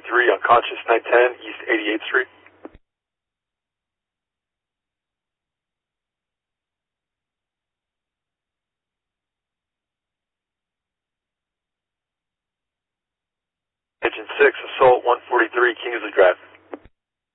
143, unconscious, 910 East 88th Street. Agent 6, assault 143, Kingsley Drive.